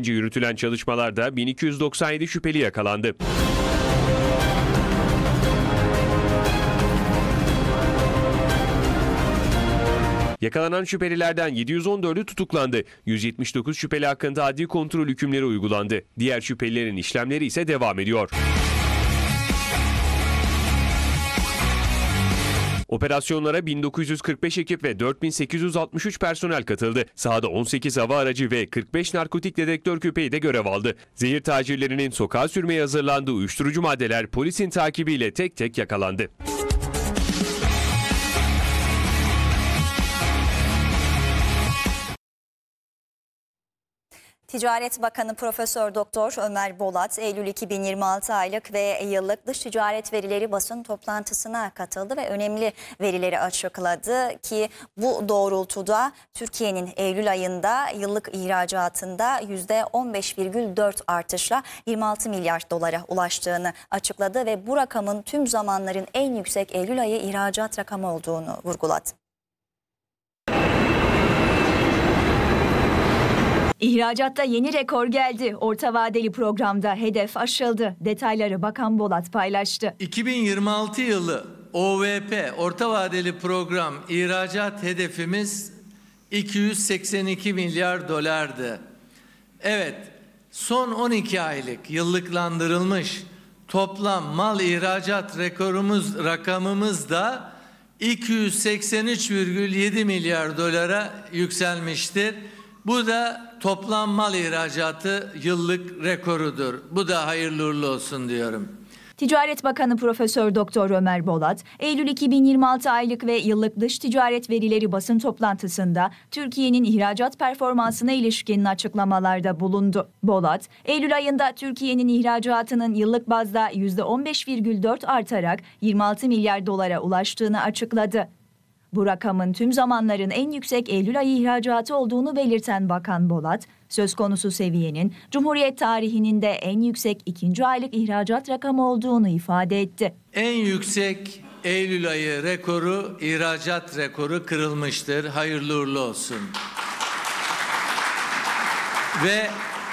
boyunca yürütülen çalışmalarda 1297 şüpheli yakalandı. Yakalanan şüphelilerden 714'ü tutuklandı. 179 şüpheli hakkında adli kontrol hükümleri uygulandı. Diğer şüphelilerin işlemleri ise devam ediyor. Operasyonlara 1945 ekip ve 4863 personel katıldı. Sahada 18 hava aracı ve 45 narkotik dedektör köpeği de görev aldı. Zehir tacirlerinin sokağa sürmeye hazırlandığı uyuşturucu maddeler polisin takibiyle tek tek yakalandı. Ticaret Bakanı Profesör Doktor Ömer Bolat, Eylül 2026 aylık ve yıllık dış ticaret verileri basın toplantısına katıldı ve önemli verileri açıkladı ki bu doğrultuda Türkiye'nin Eylül ayında yıllık ihracatında %15,4 artışla 26 milyar dolara ulaştığını açıkladı ve bu rakamın tüm zamanların en yüksek Eylül ayı ihracat rakamı olduğunu vurguladı. İhracatta yeni rekor geldi. Orta vadeli programda hedef aşıldı. Detayları Bakan Bolat paylaştı. 2026 yılı OVP orta vadeli program ihracat hedefimiz 282 milyar dolardı. Evet, son 12 aylık yıllıklandırılmış toplam mal ihracat rakamımız da 283,7 milyar dolara yükselmiştir. Bu da toplam mal ihracatı yıllık rekorudur. Bu da hayırlı uğurlu olsun diyorum. Ticaret Bakanı Profesör Doktor Ömer Bolat, Eylül 2026 aylık ve yıllık dış ticaret verileri basın toplantısında Türkiye'nin ihracat performansına ilişkin açıklamalarda bulundu. Bolat, Eylül ayında Türkiye'nin ihracatının yıllık bazda %15,4 artarak 26 milyar dolara ulaştığını açıkladı. Bu rakamın tüm zamanların en yüksek Eylül ayı ihracatı olduğunu belirten Bakan Bolat, söz konusu seviyenin Cumhuriyet tarihinin de en yüksek ikinci aylık ihracat rakamı olduğunu ifade etti. En yüksek Eylül ayı rekoru, ihracat rekoru kırılmıştır. Hayırlı uğurlu olsun. Ve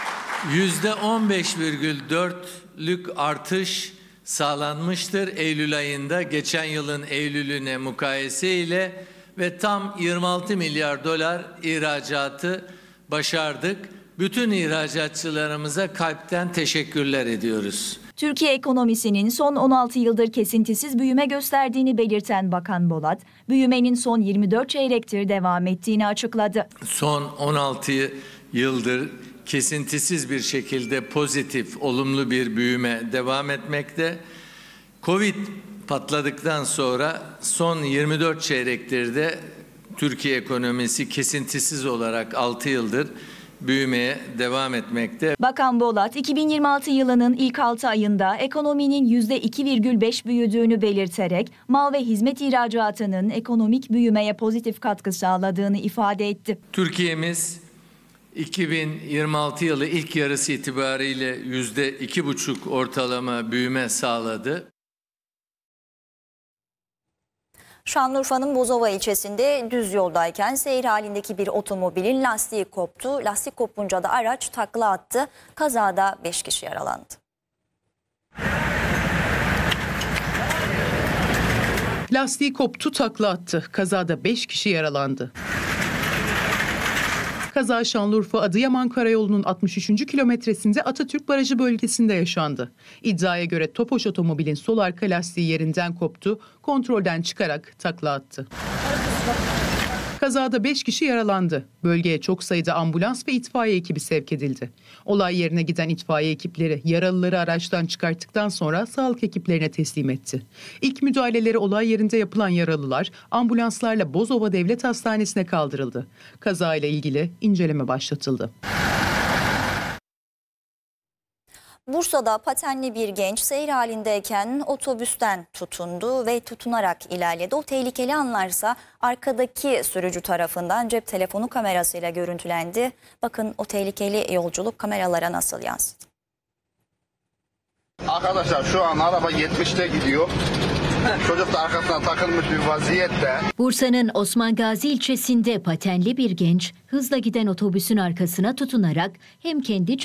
%15,4'lük artış sağlanmıştır Eylül ayında geçen yılın Eylül'üne mukayese ile ve tam 26 milyar dolar ihracatı başardık. Bütün ihracatçılarımıza kalpten teşekkürler ediyoruz. Türkiye ekonomisinin son 16 yıldır kesintisiz büyüme gösterdiğini belirten Bakan Bolat, büyümenin son 24 çeyrektir devam ettiğini açıkladı. Son 16 yıldır kesintisiz bir şekilde pozitif, olumlu bir büyüme devam etmekte. Covid patladıktan sonra son 24 çeyrektir de Türkiye ekonomisi kesintisiz olarak 6 yıldır büyümeye devam etmekte. Bakan Bolat, 2026 yılının ilk 6 ayında ekonominin %2,5 büyüdüğünü belirterek mal ve hizmet ihracatının ekonomik büyümeye pozitif katkı sağladığını ifade etti. Türkiye'miz 2026 yılı ilk yarısı itibariyle %2,5 ortalama büyüme sağladı. Şanlıurfa'nın Bozova ilçesinde düz yoldayken seyir halindeki bir otomobilin lastiği koptu. Lastik kopunca da araç takla attı. Kazada 5 kişi yaralandı. Lastiği koptu, takla attı. Kazada 5 kişi yaralandı. Kaza Şanlıurfa Adıyaman Karayolu'nun 63. kilometresinde Atatürk Barajı bölgesinde yaşandı. İddiaya göre Tofaş otomobilin sol arka lastiği yerinden koptu, kontrolden çıkarak takla attı. Kazada 5 kişi yaralandı. Bölgeye çok sayıda ambulans ve itfaiye ekibi sevk edildi. Olay yerine giden itfaiye ekipleri yaralıları araçtan çıkarttıktan sonra sağlık ekiplerine teslim etti. İlk müdahaleleri olay yerinde yapılan yaralılar ambulanslarla Bozova Devlet Hastanesi'ne kaldırıldı. Kazayla ilgili inceleme başlatıldı. Bursa'da patenli bir genç seyir halindeyken otobüsten tutundu ve tutunarak ilerledi. O tehlikeli anlarsa arkadaki sürücü tarafından cep telefonu kamerasıyla görüntülendi. Bakın o tehlikeli yolculuk kameralara nasıl yansıdı. Arkadaşlar şu an araba 70'te gidiyor. Çocuk da arkasına takılmış bir vaziyette. Bursa'nın Osman Gazi ilçesinde patenli bir genç hızla giden otobüsün arkasına tutunarak hem kendi